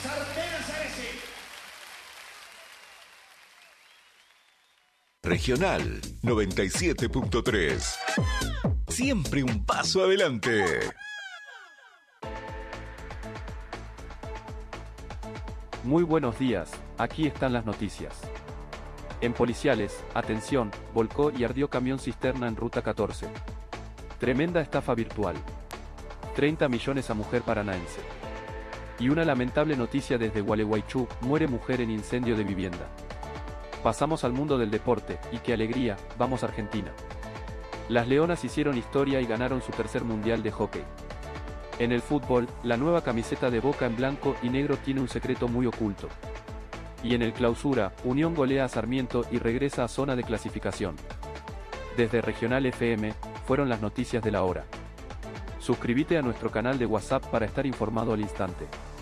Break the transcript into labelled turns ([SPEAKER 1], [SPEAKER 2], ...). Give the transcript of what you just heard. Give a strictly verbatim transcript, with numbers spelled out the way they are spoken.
[SPEAKER 1] Regional noventa y siete punto tres. Siempre un paso adelante.
[SPEAKER 2] Muy buenos días, aquí están las noticias. En Policiales, atención, volcó y ardió camión cisterna en Ruta catorce. Tremenda estafa virtual. treinta millones a mujer paranaense. Y una lamentable noticia desde Gualeguaychú, muere mujer en incendio de vivienda. Pasamos al mundo del deporte, y qué alegría, vamos Argentina. Las Leonas hicieron historia y ganaron su tercer mundial de hockey. En el fútbol, la nueva camiseta de Boca en blanco y negro tiene un secreto muy oculto. Y en el Clausura, Unión golea a Sarmiento y regresa a zona de clasificación. Desde Regional F M, fueron las noticias de la hora. Suscríbete a nuestro canal de WhatsApp para estar informado al instante.